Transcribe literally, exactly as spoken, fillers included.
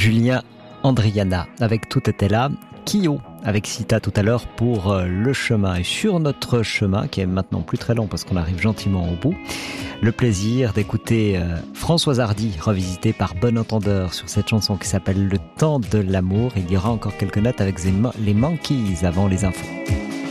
Julien Andriana avec Tout était là, Kyo avec Sita tout à l'heure pour Le Chemin. Et sur notre chemin, qui est maintenant plus très long parce qu'on arrive gentiment au bout, le plaisir d'écouter euh, Françoise Hardy revisitée par Bon Entendeur sur cette chanson qui s'appelle Le temps de l'amour. Il y aura encore quelques notes avec les Monkeys avant les infos.